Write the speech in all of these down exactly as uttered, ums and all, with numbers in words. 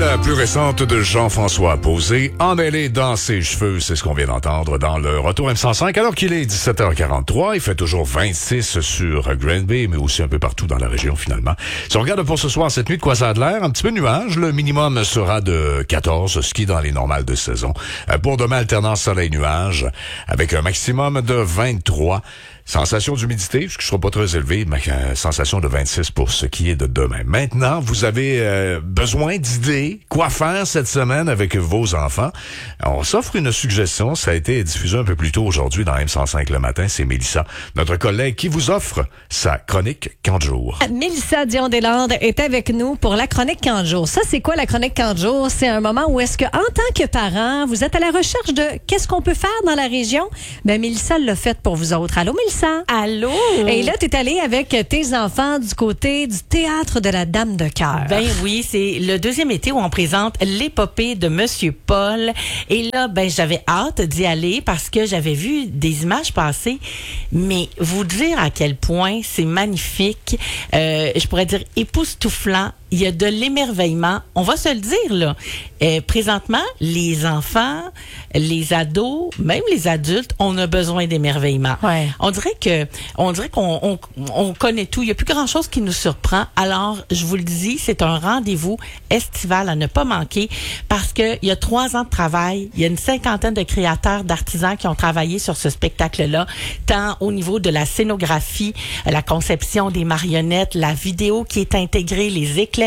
la plus récente de Jean-François Posé, emmêlé dans ses cheveux, c'est ce qu'on vient d'entendre dans le Retour M cent cinq, alors qu'il est dix-sept heures quarante-trois, il fait toujours vingt-six sur Granby, mais aussi un peu partout dans la région finalement. Si on regarde pour ce soir, cette nuit, de quoi ça a de l'air? Un petit peu de nuage, le minimum sera de quatorze, ce qui est dans les normales de saison. Pour demain, alternance soleil-nuage, avec un maximum de vingt-trois. Sensation d'humidité, ce qui ne sera pas très élevé, mais euh, sensation de vingt-six pour ce qui est de demain. Maintenant, vous avez euh, besoin d'idées, quoi faire cette semaine avec vos enfants. On s'offre une suggestion, ça a été diffusé un peu plus tôt aujourd'hui dans M cent cinq le matin, c'est Mélissa, notre collègue, qui vous offre sa chronique quinze jours. Mélissa Dion-Deslandes est avec nous pour la chronique quinze jours. Ça, c'est quoi la chronique quinze jours? C'est un moment où est-ce que, en tant que parent, vous êtes à la recherche de qu'est-ce qu'on peut faire dans la région? Ben, Mélissa l'a fait pour vous autres. Allô, Mélissa? Allô? Et là, tu es allée avec tes enfants du côté du théâtre de la Dame de Cœur. Ben oui, c'est le deuxième été où on présente l'épopée de Monsieur Paul. Et là, ben j'avais hâte d'y aller parce que j'avais vu des images passer. Mais vous dire à quel point c'est magnifique, euh, je pourrais dire époustouflant. Il y a de l'émerveillement. On va se le dire, là. Euh, présentement, les enfants, les ados, même les adultes, on a besoin d'émerveillement. Ouais. On dirait que, on dirait qu'on on, on connaît tout. Il n'y a plus grand-chose qui nous surprend. Alors, je vous le dis, c'est un rendez-vous estival à ne pas manquer parce que il y a trois ans de travail. Il y a une cinquantaine de créateurs, d'artisans qui ont travaillé sur ce spectacle-là, tant au niveau de la scénographie, la conception des marionnettes, la vidéo qui est intégrée, les éclairs,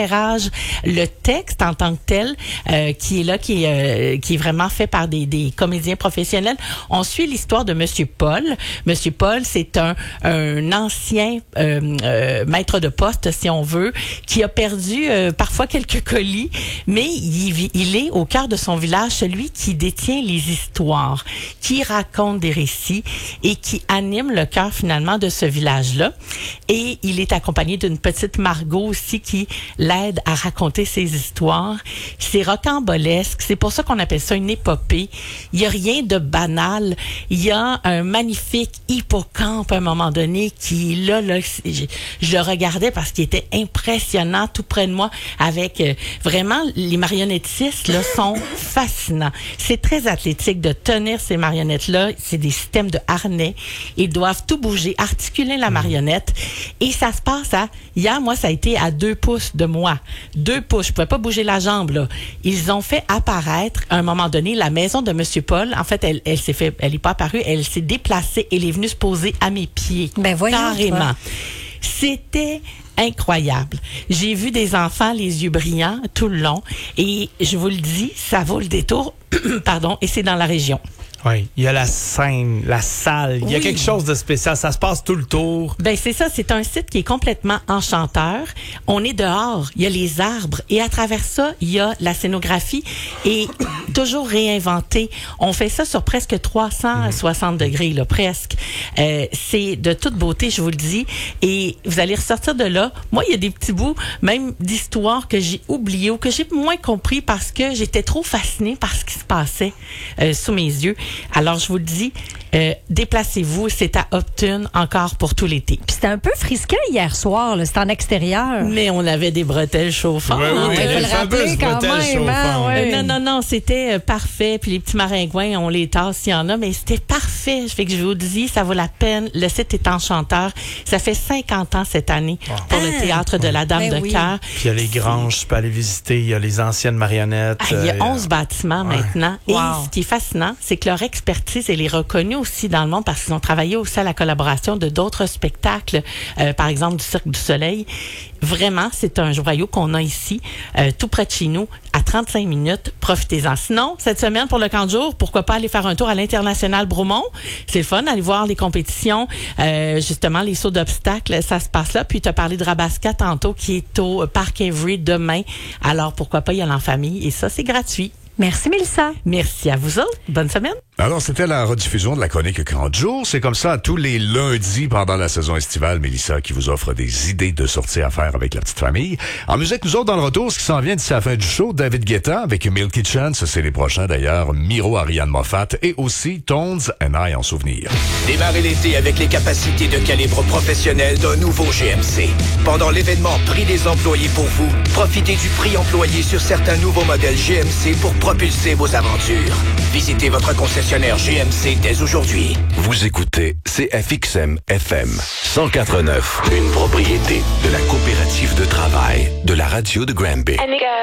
le texte en tant que tel euh, qui est là, qui est, euh, qui est vraiment fait par des, des comédiens professionnels. On suit l'histoire de Monsieur Paul. Monsieur Paul, c'est un, un ancien euh, euh, maître de poste, si on veut, qui a perdu euh, parfois quelques colis, mais il, il est au cœur de son village celui qui détient les histoires, qui raconte des récits et qui anime le cœur finalement de ce village-là. Et il est accompagné d'une petite Margot aussi qui l'aide à raconter ses histoires. C'est rocambolesque. C'est pour ça qu'on appelle ça une épopée. Il y a rien de banal. Il y a un magnifique hippocampe à un moment donné qui, là, là, je, je le regardais parce qu'il était impressionnant tout près de moi avec euh, vraiment les marionnettistes, là, sont fascinants. C'est très athlétique de tenir ces marionnettes-là. C'est des systèmes de harnais. Ils doivent tout bouger, articuler la marionnette. Et ça se passe à, hier, moi, ça a été à deux pouces de moi. Deux pouces. Je pouvais pas bouger la jambe, là. Ils ont fait apparaître, à un moment donné, la maison de Monsieur Paul. En fait, elle, elle s'est fait, elle est pas apparue, elle s'est déplacée, elle est venue se poser à mes pieds. Ben, voyons, carrément. toi. C'était incroyable. J'ai vu des enfants les yeux brillants tout le long et je vous le dis, ça vaut le détour. Pardon, et c'est dans la région. Oui, il y a la scène, la salle, il y a Oui. quelque chose de spécial, ça se passe tout le tour. Ben c'est ça, c'est un site qui est complètement enchanteur. On est dehors, il y a les arbres et à travers ça, il y a la scénographie et toujours réinventée. On fait ça sur presque trois cent soixante degrés, là, presque. Euh, c'est de toute beauté, je vous le dis. Et vous allez ressortir de là. Moi, il y a des petits bouts, même d'histoires que j'ai oubliés ou que j'ai moins compris parce que j'étais trop fascinée par ce qui se passait euh, sous mes yeux. Alors, je vous le dis, euh, déplacez-vous, c'est à Upton encore pour tout l'été. Puis c'était un peu frisquant hier soir, là. C'était en extérieur. Mais on avait des bretelles chauffantes. Ouais, oui, on peut les le rappeler fameuses quand bretelles même, hein, chauffantes. ouais. Euh, non, non, non, c'était euh, parfait. Puis les petits maringouins, on les tasse s'il y en a, mais c'était parfait. Fait que je vous dis, ça vaut la peine. Le site est enchanteur. Ça fait cinquante ans cette année pour Ah, le théâtre de la Dame ben de oui. Cœur. Puis il y a les granges, tu peux aller visiter, il y a les anciennes marionnettes. Ah, il y a euh, onze bâtiments ouais. maintenant. Wow. Et ce qui est fascinant, c'est que leur expertise, elle est reconnue aussi dans le monde parce qu'ils ont travaillé aussi à la collaboration de d'autres spectacles, euh, par exemple du Cirque du Soleil. Vraiment, c'est un joyau qu'on a ici, euh, tout près de chez nous, à trente-cinq minutes. Profitez-en. Sinon, cette semaine, pour le camp de jour, pourquoi pas aller faire un tour à l'International Bromont? C'est le fun, aller voir les compétitions, euh, justement, les sauts d'obstacles, ça se passe là. Puis, tu as parlé de Rabasca tantôt, qui est au Parc Avery demain. Alors, pourquoi pas y aller en famille? Et ça, c'est gratuit. Merci, Mélissa. Merci à vous autres. Bonne semaine. Alors, c'était la rediffusion de la chronique quarante jours. C'est comme ça tous les lundis pendant la saison estivale, Mélissa, qui vous offre des idées de sorties à faire avec la petite famille. En musique, nous autres, dans le retour, ce qui s'en vient d'ici la fin du show, David Guetta avec Milky Chance, c'est les prochains d'ailleurs, Miro, Ariane Moffat et aussi Tones and I en souvenir. Démarrez l'été avec les capacités de calibre professionnel d'un nouveau G M C. Pendant l'événement Prix des employés pour vous, profitez du prix employé sur certains nouveaux modèles G M C pour propulser vos aventures. Visitez votre concessionnaire G M C dès aujourd'hui. Vous écoutez C F X M F M cent quatre neuf, une propriété de la coopérative de travail de la radio de Granby.